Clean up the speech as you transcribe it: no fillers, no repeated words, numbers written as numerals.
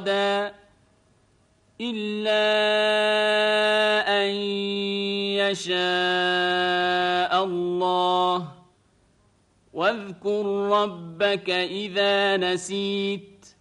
إلا أن يشاء الله واذكر ربك إذا نسيت